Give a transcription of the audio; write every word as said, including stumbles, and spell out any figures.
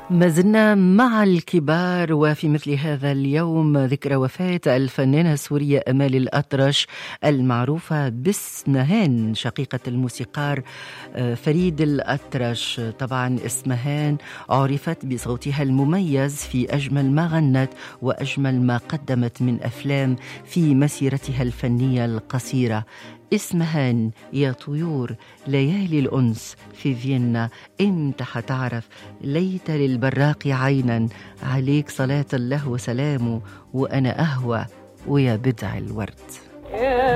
ما زلنا مع الكبار، وفي مثل هذا اليوم ذكرى وفاة الفنانة السورية أمال الأطرش المعروفة باسمهان، شقيقة الموسيقار فريد الأطرش. طبعا اسمهان عرفت بصوتها المميز في أجمل ما غنت وأجمل ما قدمت من أفلام في مسيرتها الفنية القصيرة. اسمهان يا طيور ليالي الأنس في فيينا، امتى حتعرف ليت للبراق عينا، عليك صلاة الله وسلامه وأنا أهوى ويا بدع الورد.